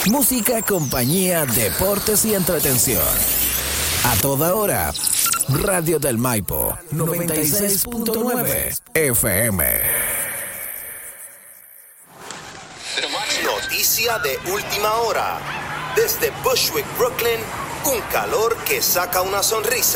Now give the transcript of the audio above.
Música, compañía, deportes y entretención. A toda hora. Radio del Maipo 96.9 FM. Noticia de última hora. Desde Bushwick, Brooklyn, un calor que saca una sonrisa.